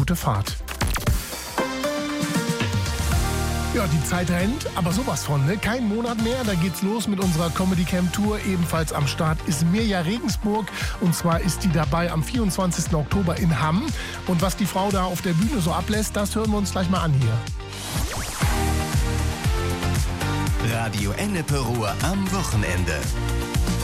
gute Fahrt. Ja, die Zeit rennt, aber sowas von, ne? Kein Monat mehr, da geht's los mit unserer Comedy Camp Tour. Ebenfalls am Start ist Mirja Regensburg und zwar ist die dabei am 24. Oktober in Hamm. Und was die Frau da auf der Bühne so ablässt, das hören wir uns gleich mal an hier. Radio Ennepe Ruhr am Wochenende.